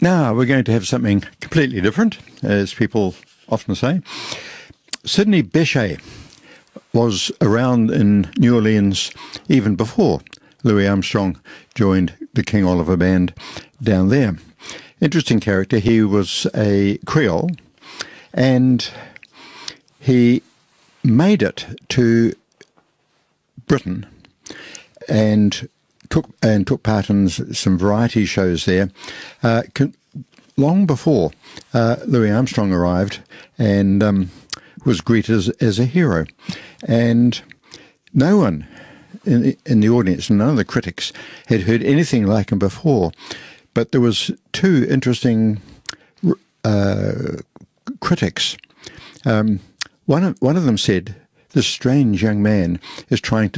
Now we're going to have something completely different, as people often say. Sidney Bechet was around in New Orleans even before Louis Armstrong joined the King Oliver Band down there. Interesting character. He was a Creole, and he made it to Britain and took part in some variety shows there long before Louis Armstrong arrived, and was greeted as a hero. And no one in the audience, none of the critics, had heard anything like him before. But there was two interesting critics. One of them said, "This strange young man is trying to